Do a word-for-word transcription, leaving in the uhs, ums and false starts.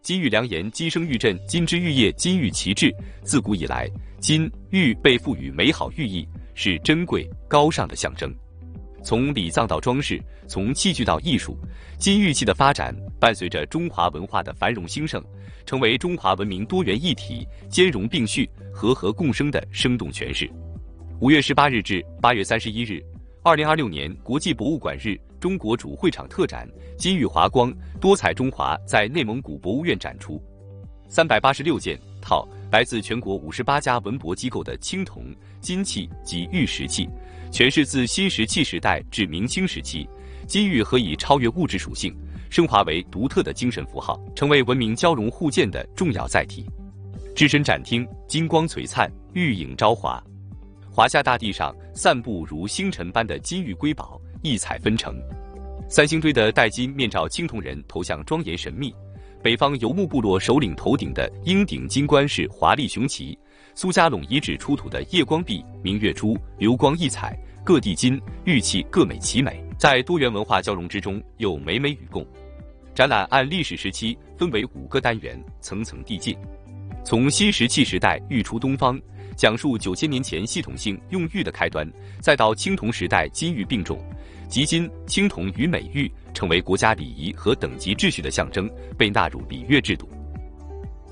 金玉良言，金生玉振，金枝玉叶，金玉其质。自古以来，金玉被赋予美好寓意，是珍贵高尚的象征。从礼葬到装饰，从器具到艺术，金玉器的发展伴随着中华文化的繁荣兴盛，成为中华文明多元一体、兼容并蓄、和合共生的生动诠释。五月十八日至八月三十一日，二零二六年国际博物馆日中国主会场特展“金玉华光，多彩中华”在内蒙古博物院展出，三百八十六件套来自全国五十八家文博机构的青铜、金器及玉石器，诠释自新石器时代至明清时期，金玉何以超越物质属性，升华为独特的精神符号，成为文明交融互鉴的重要载体。置身展厅，金光璀璨，玉影朝华，华夏大地上散布如星辰般的金玉瑰宝，异彩纷呈。三星堆的戴金面罩青铜人头像庄严神秘，北方游牧部落首领头顶的鹰顶金冠是华丽雄奇，苏家陇遗址出土的夜光璧、明月珠流光溢彩，各地金玉器各美其美，在多元文化交融之中又美美与共。展览按历史时期分为五个单元，层层递进，从新石器时代玉出东方，讲述九千年前系统性用玉的开端，再到青铜时代金玉并重，即今青铜与美玉成为国家礼仪和等级秩序的象征，被纳入礼乐制度。